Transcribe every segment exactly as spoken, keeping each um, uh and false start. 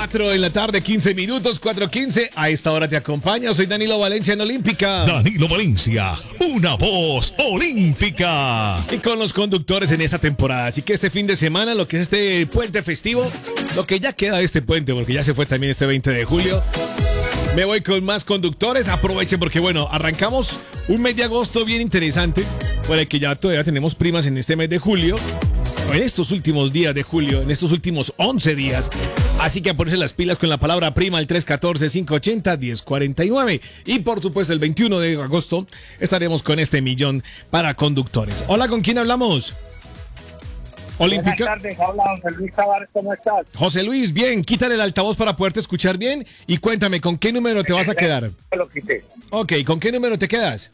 cuatro en la tarde, quince minutos, cuatro quince. A esta hora te acompaña. Soy Danilo Valencia en Olímpica. Danilo Valencia, una voz olímpica. Y con los conductores en esta temporada. Así que este fin de semana, lo que es este puente festivo, lo que ya queda de este puente, porque ya se fue también este veinte de julio. Me voy con más conductores. Aprovechen porque, bueno, arrancamos un mes de agosto bien interesante. Por el que ya todavía tenemos primas en este mes de julio. En estos últimos días de julio, en estos últimos once días. Así que a ponerse las pilas con la palabra prima al tres uno cuatro, cinco ocho cero, uno cero cuatro nueve. Y por supuesto el veintiuno de agosto estaremos con este millón para conductores. Hola, ¿con quién hablamos? Olímpica. Buenas tardes, habla José Luis Tavares, ¿cómo estás? José Luis, bien, quítale el altavoz para poderte escuchar bien y cuéntame, ¿con qué número te vas a quedar? Lo quité. Ok, ¿con qué número te quedas?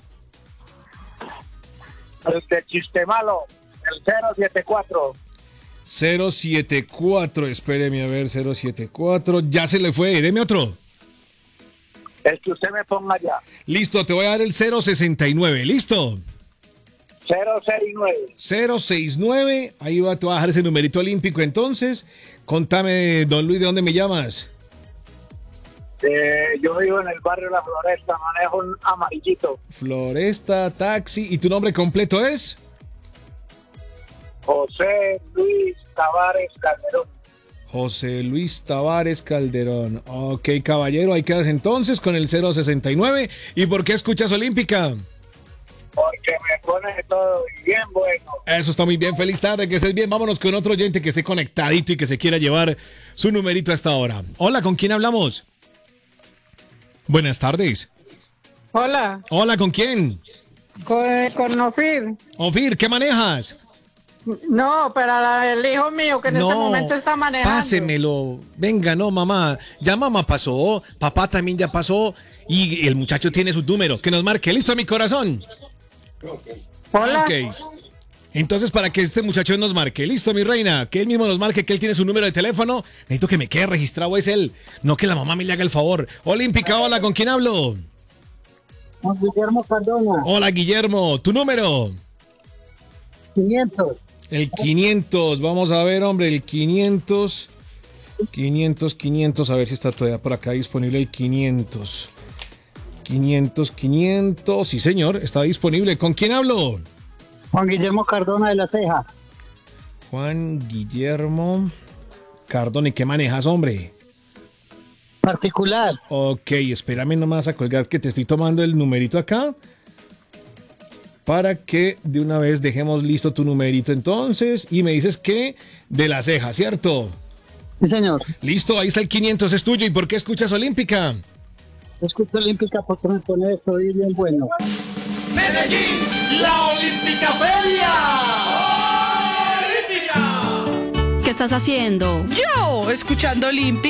El de chiste malo, el cero siete cuatro. cero siete cuatro, espéreme a ver, cero siete cuatro, ya se le fue, deme otro. El que usted me ponga ya. Listo, te voy a dar el cero sesenta y nueve, ¿listo? cero seis nueve. cero seis nueve, ahí va, te voy a dejar ese numerito olímpico entonces. Contame, don Luis, ¿de dónde me llamas? Eh, yo vivo en el barrio La Floresta, manejo un amarillito. Floresta, taxi, ¿y tu nombre completo es? José Luis Tavares Calderón. José Luis Tavares Calderón. Ok, caballero, ahí quedas entonces con el cero sesenta y nueve. ¿Y por qué escuchas Olímpica? Porque me pone todo bien bueno. Eso está muy bien, feliz tarde, que estés bien. Vámonos con otro oyente que esté conectadito y que se quiera llevar su numerito a esta hora. Hola, ¿con quién hablamos? Buenas tardes. Hola, Hola, ¿con quién? con, con Ofir. Ofir, ¿qué manejas? No, para el hijo mío que en este momento está manejando. Pásemelo. Venga, no, mamá. Ya mamá pasó, papá también ya pasó y el muchacho tiene su número. Que nos marque. ¿Listo, mi corazón? Hola. Ok. Entonces, para que este muchacho nos marque. Listo, mi reina. Que él mismo nos marque, que él tiene su número de teléfono. Necesito que me quede registrado, es él. No que la mamá me le haga el favor. Olímpica, hola, ¿con quién hablo? Con Guillermo Cardona. Hola, Guillermo. ¿Tu número? quinientos. El quinientos. Vamos a ver, hombre, el quinientos. quinientos, quinientos. A ver si está todavía por acá disponible el quinientos. quinientos, quinientos. Sí, señor, está disponible. ¿Con quién hablo? Juan Guillermo Cardona de La Ceja. Juan Guillermo Cardona. ¿Y qué manejas, hombre? Particular. Ok, espérame, no me vas a colgar que te estoy tomando el numerito acá. Para que de una vez dejemos listo tu numerito entonces. Y me dices que de La Ceja, ¿cierto? Sí, señor. Listo, ahí está el quinientos, es tuyo. ¿Y por qué escuchas Olímpica? Escucho Olímpica porque me pone esto y bien bueno. Medellín, la Olímpica Feria. ¡Olímpica! ¿Qué estás haciendo? Yo, escuchando Olímpica.